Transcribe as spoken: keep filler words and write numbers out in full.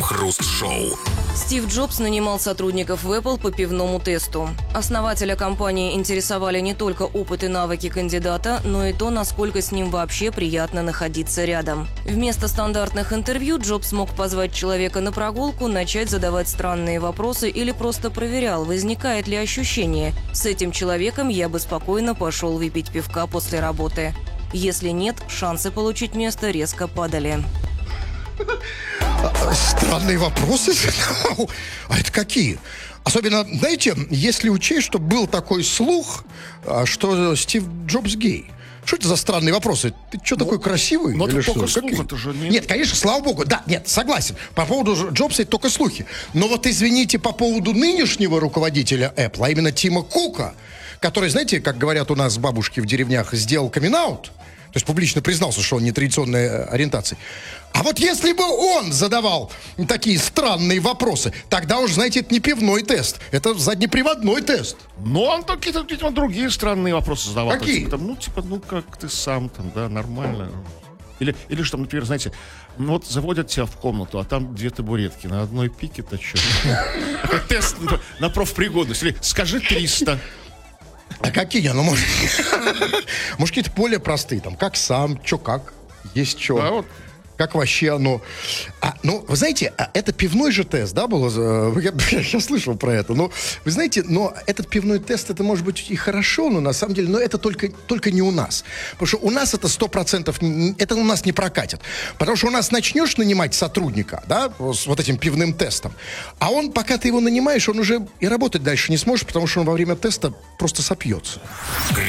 Крем-хруст-шоу. Стив Джобс нанимал сотрудников в Apple по пивному тесту. Основателя компании интересовали не только опыт и навыки кандидата, но и то, насколько с ним вообще приятно находиться рядом. Вместо стандартных интервью Джобс мог позвать человека на прогулку, начать задавать странные вопросы или просто проверял, возникает ли ощущение: «С этим человеком я бы спокойно пошел выпить пивка после работы». Если нет, шансы получить место резко падали. Странные вопросы. А это какие? Особенно, знаете, если учесть, что был такой слух, что Стив Джобс гей. Что это за странные вопросы? Ты что, ну, такой красивый? Ну, это что? только слух, это же не... Нет, конечно, слава богу, да, нет, согласен. По поводу Джобса это только слухи. Но вот, извините, по поводу нынешнего руководителя Apple, а именно Тима Кука, который, знаете, как говорят у нас бабушки в деревнях, сделал камин-аут, то есть публично признался, что он не традиционной ориентации. А вот если бы он задавал такие странные вопросы, тогда уж, знаете, это не пивной тест, это заднеприводной тест. Ну, он какие-то, видимо, другие странные вопросы задавал. Какие? Типа, там, ну, типа, ну, как ты сам там, да, нормально. Или, или что, например, знаете, ну вот заводят тебя в комнату, а там две табуретки, на одной пике-то что? Тест на профпригодность. Или скажи триста. А какие? Ну, может, может, какие-то более простые, там, как сам, чё как, есть чё. Да, вот. Как вообще оно... А, ну, вы знаете, это пивной же тест, да, был? Я, я слышал про это. Но, вы знаете, но этот пивной тест, это может быть и хорошо, но на самом деле, но это только, только не у нас. Потому что у нас это сто процентов, это у нас не прокатит. Потому что у нас начнешь нанимать сотрудника, да, с вот этим пивным тестом, а он, пока ты его нанимаешь, он уже и работать дальше не сможет, потому что он во время теста просто сопьется.